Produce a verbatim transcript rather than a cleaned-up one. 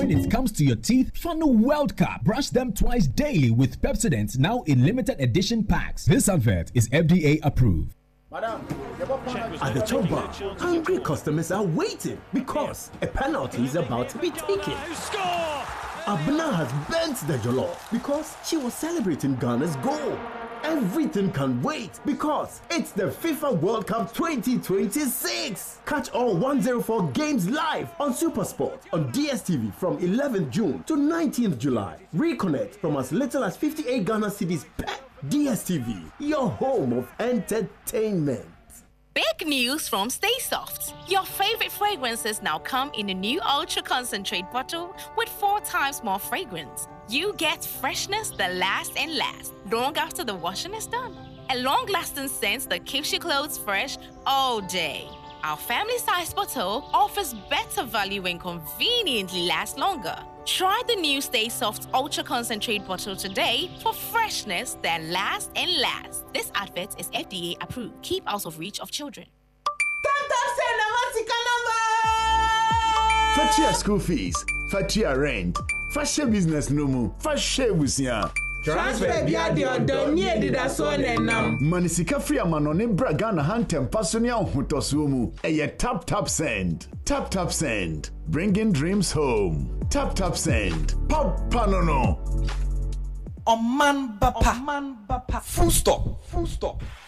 when it comes to your teeth, Fano World Cup. Brush them twice daily with Pepsodent, now in limited edition packs. This advert is F D A approved. At the chop bar, hungry customers are waiting because a penalty is about to be taken. Abna has bent the jollof because she was celebrating Ghana's goal. Everything can wait because it's the FIFA World Cup twenty twenty-six. Catch all one oh four games live on SuperSport on D S T V from eleventh June to nineteenth July. Reconnect from as little as fifty-eight Ghana cedis per. D S T V, your home of entertainment. Big news from Stay Soft. Your favorite fragrances now come in a new ultra concentrate bottle with four times more fragrance. You get freshness that lasts and lasts long after the washing is done. A long-lasting scent that keeps your clothes fresh all day. Our family-size bottle offers better value and conveniently lasts longer. Try the new Stay Soft Ultra Concentrate bottle today for freshness that lasts and lasts. This advert is F D A approved. Keep out of reach of children. Fatia school fees, Fatia rent, Fatia business no mu, Fatia busia. Transfer bia de odon nie dida so nenam. Manisika free amanone braga na hantem pasonia ohotoso mu. Eye tap tap send. Tap tap send. Bringing dreams home. Tap tap send. Papa no no. Oman bapa. Oman bapa. Full stop. Full stop.